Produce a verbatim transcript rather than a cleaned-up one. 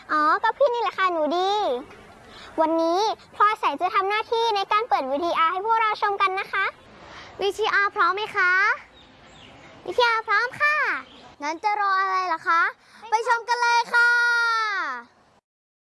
อ๋อก็พี่นี่แหละค่ะหนูดีวันนี้พลอยใสจะทำหน้าที่ในการเปิด วี ที อาร์ ให้พวกเราชมกันนะคะ วี ที อาร์ พร้อมไหมคะ วี ที อาร์ พร้อมค่ะงั้นจะรออะไรล่ะคะไปชมกันเลยค่ะ